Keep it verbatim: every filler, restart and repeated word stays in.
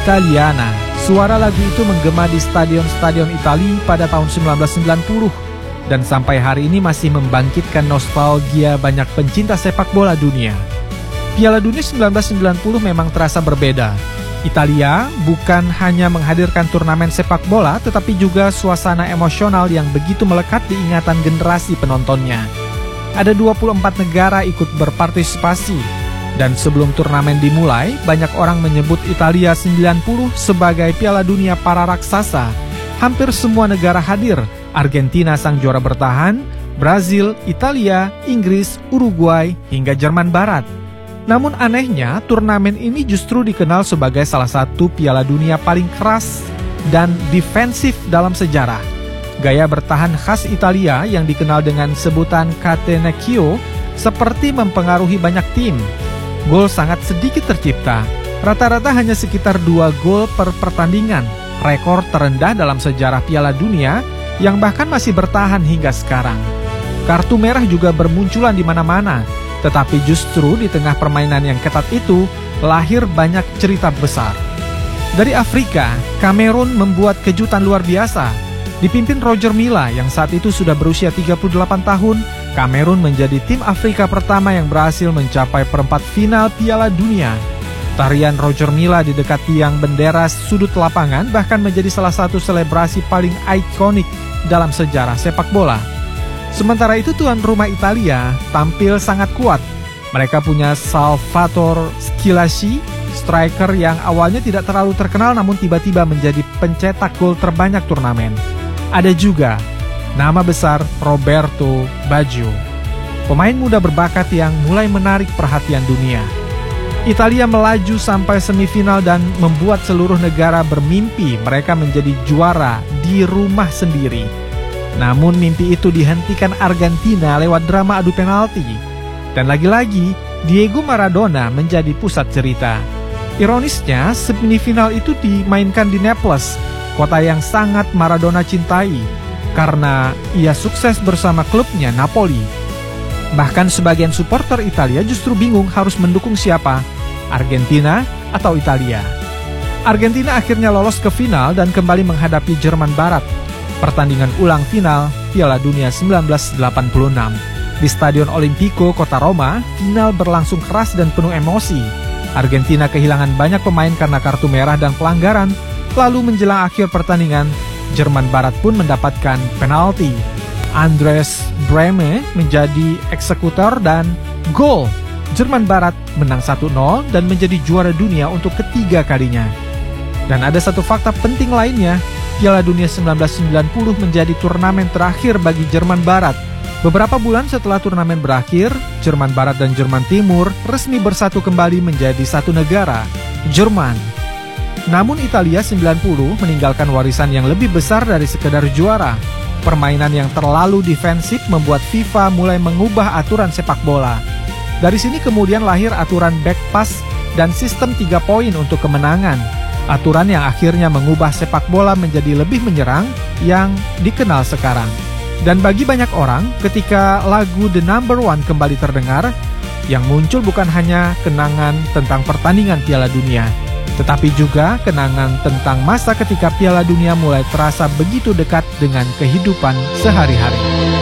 Italiana. Suara lagu itu menggema di stadion-stadion Italia pada tahun seribu sembilan ratus sembilan puluh dan sampai hari ini masih membangkitkan nostalgia banyak pencinta sepak bola dunia. Piala Dunia seribu sembilan ratus sembilan puluh memang terasa berbeda. Italia bukan hanya menghadirkan turnamen sepak bola, tetapi juga suasana emosional yang begitu melekat di ingatan generasi penontonnya. Ada dua puluh empat negara ikut berpartisipasi. Dan sebelum turnamen dimulai, banyak orang menyebut Italia sembilan puluh sebagai Piala Dunia para raksasa. Hampir semua negara hadir, Argentina sang juara bertahan, Brazil, Italia, Inggris, Uruguay, hingga Jerman Barat. Namun anehnya, turnamen ini justru dikenal sebagai salah satu Piala Dunia paling keras dan defensif dalam sejarah. Gaya bertahan khas Italia yang dikenal dengan sebutan catenaccio seperti mempengaruhi banyak tim. Gol sangat sedikit tercipta, rata-rata hanya sekitar dua gol per pertandingan, rekor terendah dalam sejarah Piala Dunia yang bahkan masih bertahan hingga sekarang. Kartu merah juga bermunculan di mana-mana, tetapi justru di tengah permainan yang ketat itu, lahir banyak cerita besar. Dari Afrika, Kamerun membuat kejutan luar biasa. Dipimpin Roger Milla yang saat itu sudah berusia tiga puluh delapan tahun, Kamerun menjadi tim Afrika pertama yang berhasil mencapai perempat final Piala Dunia. Tarian Roger Milla di dekat tiang bendera sudut lapangan bahkan menjadi salah satu selebrasi paling ikonik dalam sejarah sepak bola. Sementara itu tuan rumah Italia tampil sangat kuat. Mereka punya Salvatore Schillaci, striker yang awalnya tidak terlalu terkenal namun tiba-tiba menjadi pencetak gol terbanyak turnamen. Ada juga nama besar Roberto Baggio, pemain muda berbakat yang mulai menarik perhatian dunia. Italia melaju sampai semifinal dan membuat seluruh negara bermimpi mereka menjadi juara di rumah sendiri. Namun mimpi itu dihentikan Argentina lewat drama adu penalti. Dan lagi-lagi, Diego Maradona menjadi pusat cerita. Ironisnya, semifinal itu dimainkan di Naples, kota yang sangat Maradona cintai, karena ia sukses bersama klubnya Napoli. Bahkan sebagian supporter Italia justru bingung harus mendukung siapa, Argentina atau Italia. Argentina akhirnya lolos ke final dan kembali menghadapi Jerman Barat. Pertandingan ulang final Piala Dunia seribu sembilan ratus delapan puluh enam. Di Stadion Olimpico, kota Roma, final berlangsung keras dan penuh emosi. Argentina kehilangan banyak pemain karena kartu merah dan pelanggaran, lalu menjelang akhir pertandingan, Jerman Barat pun mendapatkan penalti. Andres Brehme menjadi eksekutor dan gol. Jerman Barat menang satu nol dan menjadi juara dunia untuk ketiga kalinya. Dan ada satu fakta penting lainnya, Piala Dunia seribu sembilan ratus sembilan puluh menjadi turnamen terakhir bagi Jerman Barat. Beberapa bulan setelah turnamen berakhir, Jerman Barat dan Jerman Timur resmi bersatu kembali menjadi satu negara, Jerman. Namun Italia sembilan puluh meninggalkan warisan yang lebih besar dari sekedar juara. Permainan yang terlalu defensif membuat FIFA mulai mengubah aturan sepak bola. Dari sini kemudian lahir aturan back pass dan sistem tiga poin untuk kemenangan. Aturan yang akhirnya mengubah sepak bola menjadi lebih menyerang yang dikenal sekarang. Dan bagi banyak orang, ketika lagu The Number One kembali terdengar, yang muncul bukan hanya kenangan tentang pertandingan Piala Dunia, tetapi juga kenangan tentang masa ketika Piala Dunia mulai terasa begitu dekat dengan kehidupan sehari-hari.